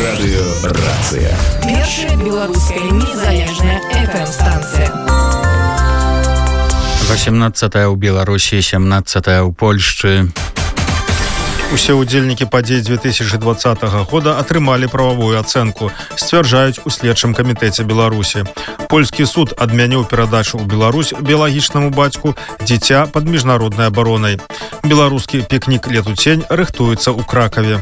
Радыёрацыя. Першая беларуская незалежная FM-станцыя. 18 ў Беларусі, 17 ў Польшчы. Усе ўдзельнікі падзей 2020 года атрымалі прававую ацэнку, сцвярджаюць у следчым камітэце Беларусі. Польскі суд адмяніў перадачу ў Беларусь біялагічнаму бацьку дзіця пад міжнароднай абаронай. Беларускі пікнік «Летуцень» рыхтуецца ў Кракаве.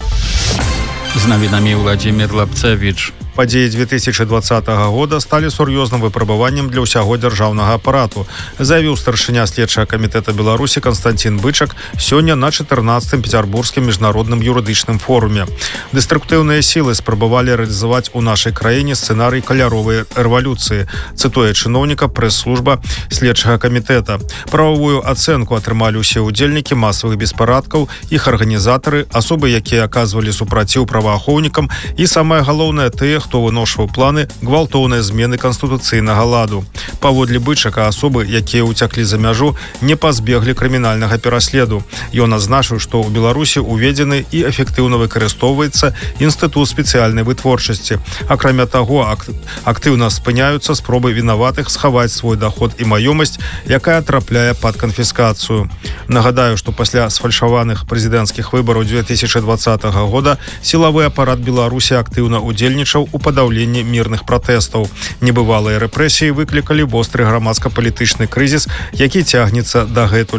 З навінамі Владзімір Лапцевіч. Падзеі 2020 года сталі сур'ёзным выпрабаваннем для ўсяго дзяржаўнага апарату, заявіў старшыня следчага камітэта Беларусі Константин Бычак сёння на 14-м петербургскім міжнародным юрыдычным форуме. Дэструктыўныя сілы спрабавалі рэалізаваць у нашай краіне сцэнарый каляровай рэвалюцыі, цытуе чыноўніка прэс-служба следчага камітэта. Прававую ацэнку атрымалі ўсе ўдзельнікі масавых беспарадкаў, іх арганізатары, асобы, якія аказвалі супраціў праваахоўнікам і, самае галоўнае, тыя, хто выношваў планы гвалтоўнай змены канстытуцыйнага ладу. Паводле Бычака, асобы, якія ўцяклі за мяжу, не пазбеглі крымінальнага пераследу. Ён адзначыў, што ў Беларусі уведзены і эфектыўна выкарыстоўваецца інстытут спецыяльнай вытворчасці. Акрамя таго, актыўна спыняюцца спробы вінаватых схаваць свой даход і маёмасць, якая трапляе пад канфіскацыю. Нагадаю, што пасля сфальшаваных прэзідэнцкіх выбараў 2020 года сілавы апарат Беларусі актыўна удзельнічаў у падаўленні мірных пратэстаў. Небывалыя рэпрэсіі выклікалі востры грамадска-палітычны крызіс, які цягнецца дагэтуль.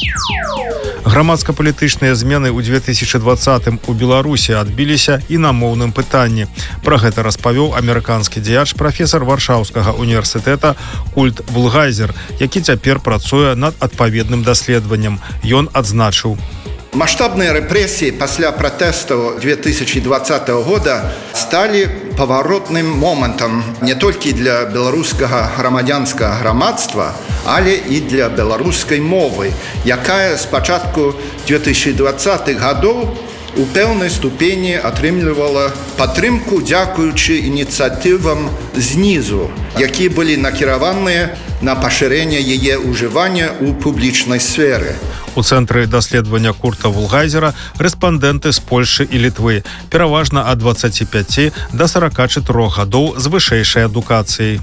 Грамадска-палітычныя змены ў 2020-м у Беларусі адбіліся і на моўным пытанні. Пра гэта распавёў амерыканскі дзеяч, прафесар Варшаўскага універсітэта Культ Вулгайзер, які цяпер працуе над адпаведным даследаваннем. Ён адзначыў: Масштабные репрессии после протестов 2020 года стали поворотным моментом не только для белорусского громадянского громадства, але и для белорусской мовы, якая с початку 2020-х годов у певной ступени отрымлівала падтрымку дзякуючы инициативам знизу, які были накіраваныя на пашырэнне яе ўжывання ў публічнай сферы. У цэнтры даследавання Курта Вулгайзера рэспандэнты з Польшы і Літвы, пераважна ад 25 да 44 гадоў з вышэйшай адукацыяй.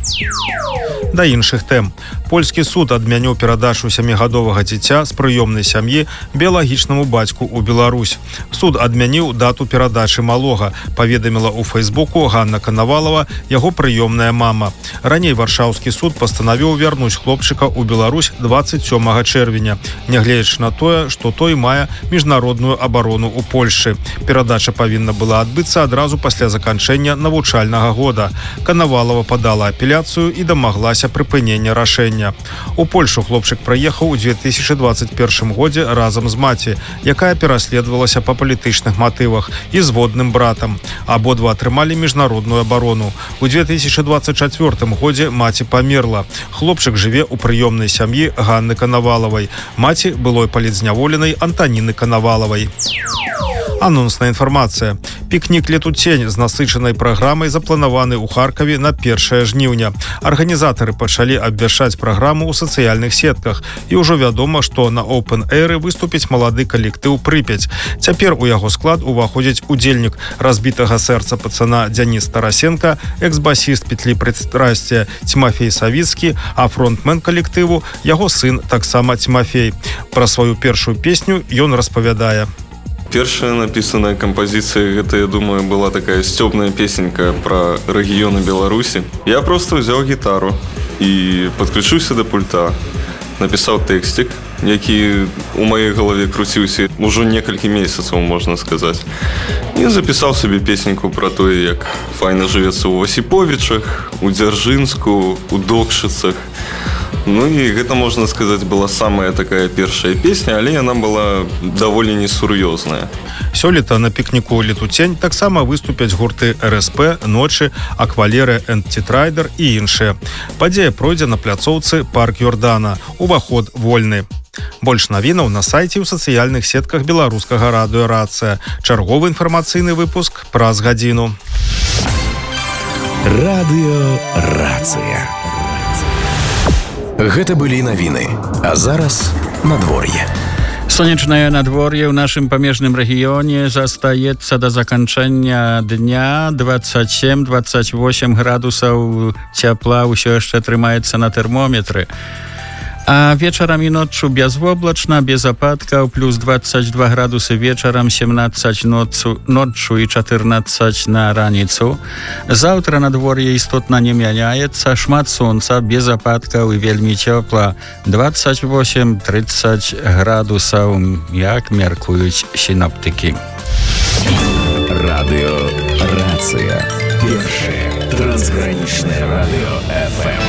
Да іншых тэм. Польскі суд адмяніў перадачу 7гадовага дзіця з прыёмнай сям'і біялагічнаму бацьку ў Беларусь. Суд адмяніў дату перадачы малога, паведаміла ў Фейсбуку Ганна Канавалова, яго прыёмная мама. Раней Варшаўскі суд пастанавіў вярнуць хлопчыка ў Беларусь 27 чэрвеня, нягледзячы на тое, што той мае міжнародную абарону ў Польшчы. Перадача павінна была адбыцца адразу пасля заканчэння навучальнага года. Канавалова падала апеляцыю і дамаглася прыпынення рашэння. У Польшу хлопчык прыехаў у 2021 годзе разам з маці, якая пераследавалася па палітычных матывах, і зводным братам. Абодва атрымалі міжнародную абарону. У 2024 годзе маці памерла. Хлопчык жыве ў прыёмнай сям'і Ганны Канавалавай, маці былой палітзняволенай Антаніны Канавалавай. Анонсная інфармацыя. Пікнік «Летуцень» з насычанай праграмай запланаваны ў Харкаве на 1 жніўня. Арганізатары пачалі абвяшчаць праграму ў сацыяльных сетках, і ўжо вядома, што на Open-Air выступіць малады калектыў «Прыпяць». Цяпер у яго склад уваходзіць удзельнік разбітага сэрца пацана Дзяніс Тарасенка, экс-басіст петлі прэдстрасця Тимофей Савіцкі, а фронтмен калектыву яго сын таксама Тимофей. Пра сваю першую песню ён распавядае. Першая написаная кампазіцыя, гэта, я думаю, была такая сцёбная песенька пра рэгіёны Беларусі. Я просто ўзяў гітару і падключыўся да пульта, напісаў тэксцік, які у маёй галаве круціўся ўжо некалькі месяцаў, можна сказаць. І запісаў сабе песеньку пра тое, як файна жывецца ў Осіповічах, у Дзяржынску, у Докшыцах. Ну і гэта, можна сказаць, была самая такая першая песня, але яна была даволі несур'ёзная. Сёлета на пікніку «Летуцень» таксама выступяць гурты РСП, Ночы, Аквалеры энд Титрайдер і іншыя. Падзея пройдзе на пляцоўцы Парк Йордана. Уваход вольны. Больш навінаў на сайце ў сацыяльных сетках беларускага радыёрацыя. Чарговы інфармацыйны выпуск праз гадзіну. Радыёрацыя. Гэта былі навіны. А зараз надвор'е. Słoneczne nadworje w naszym pomierzchnym regionie zostaje do zakończenia dnia 27-28 gradusów ciepła, все jeszcze trzymaється na termometry. A wieczorem i noczu bezoblaczna, bez opadków, plus 22 gradusy wieczorem, 17 noczu i 14 na ranicu. Zawtra nadworje istotnie nie zmieniaється, szmat słońca, bez opadków i wielmi ciepła, 28-30 gradusów, jak miarkują synoptyki. Radio Racja. Pierwsze transgraniczne radio FM.